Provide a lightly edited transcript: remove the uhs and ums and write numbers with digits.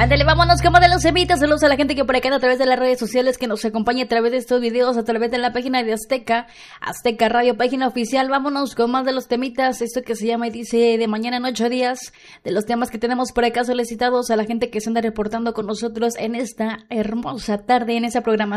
Ándale, vámonos como de los semitas. Saludos a la gente que por acá anda a través de las redes sociales, que nos acompaña a través de estos videos, a través de la página de Azteca Radio, página oficial. Vámonos con más de los temitas. Esto que se llama y dice: de mañana en 8 días, de los temas que tenemos por acá solicitados a la gente que se anda reportando con nosotros en esta hermosa tarde, en esa programación